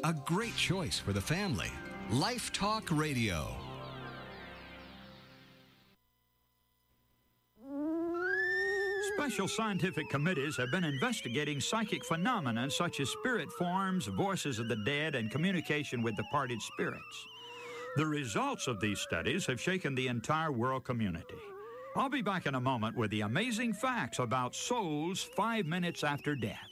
A great choice for the family. Life Talk Radio. Special scientific committees have been investigating psychic phenomena such as spirit forms, voices of the dead, and communication with departed spirits. The results of these studies have shaken the entire world community. I'll be back in a moment with the amazing facts about souls 5 minutes after death.